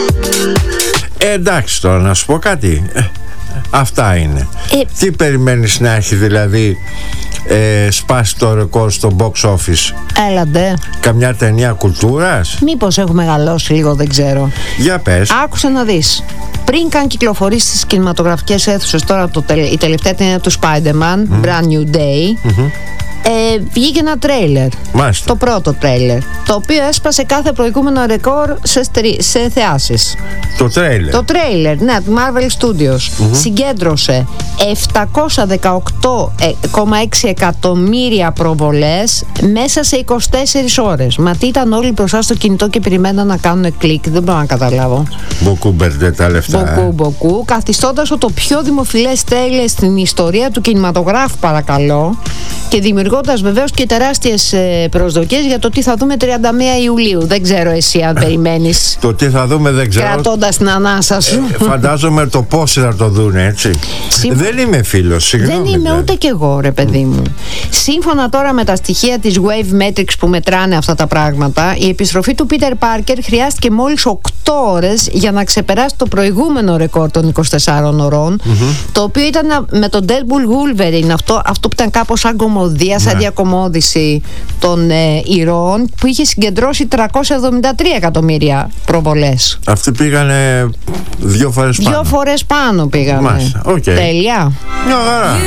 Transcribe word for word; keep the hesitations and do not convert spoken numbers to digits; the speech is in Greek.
Ε, εντάξει τώρα να σου πω κάτι. Ε, αυτά είναι. Ε, Τι περιμένεις να έχει δηλαδή ε, σπάσει το ρεκόρ στο box office? Έλαντε. Καμιά ταινία κουλτούρας? Μήπως έχω μεγαλώσει λίγο, δεν ξέρω. Για πες. Άκουσε να δεις. Πριν καν κυκλοφορήσει στις κινηματογραφικές αίθουσες τώρα το, η τελευταία ταινία του Spider-Man, mm. Brand New Day, mm-hmm. ε, βγήκε ένα τρέιλερ. Μάλιστα. Το πρώτο τρέιλερ, το οποίο έσπασε κάθε προηγούμενο ρεκόρ σε, στερι, σε θεάσεις. Το τρέιλερ. Το τρέιλερ, ναι, του Marvel Studios. Mm-hmm. Συγκέντρωσε επτακόσια δεκαοκτώ κόμμα έξι εκατομμύρια προβολές μέσα σε είκοσι τέσσερις ώρες. Μα τι ήταν όλοι μπροστά στο κινητό και περιμέναν να κάνουν κλικ, δεν μπορώ να καταλάβω. Μποκού μπερδε τα λεφτά. Μποκού, μποκού, καθιστώντας το πιο δημοφιλές τρέιλερ στην ιστορία του κινηματογράφου, παρακαλώ, και δημιουργώντας βεβαίως και τεράστιες προσδοκίες για το τι θα δούμε τριάντα μία Ιουλίου. Δεν ξέρω εσύ αν περιμένεις. Το τι θα δούμε δεν ξέρω. Κρατώντας την ανάσα σου. Ε, φαντάζομαι το πώς θα το δούνε, έτσι. Σύμφω... Δεν είμαι φίλος, συγγνώμη. Δεν είμαι δηλαδή. Ούτε κι εγώ, ρε παιδί μου. Σύμφωνα τώρα με τα στοιχεία της Wave Metrics που μετράνε αυτά τα πράγματα, η επιστροφή του Peter Parker χρειάστηκε μόλις οκτώ ώρες για να ξεπεράσει το προηγούμενο ρεκόρ των είκοσι τεσσάρων ωρών, mm-hmm. το οποίο ήταν με τον Deadpool Wolverine, αυτό, αυτό που ήταν κάπως σαν κομμωδία, σαν ναι. διακομμώδηση των ε, ηρώων, που είχε συγκεντρώσει τριακόσια εβδομήντα τρία εκατομμύρια προβολές. Αυτοί πήγανε δύο φορές πάνω. Δύο φορές πάνω πήγανε. Μάλιστα, okay. Τέλεια. Μια χαρά.